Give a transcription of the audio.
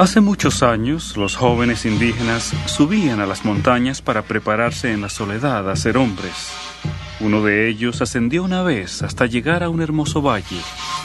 Hace muchos años, los jóvenes indígenas subían a las montañas para prepararse en la soledad a ser hombres. Uno de ellos ascendió una vez hasta llegar a un hermoso valle.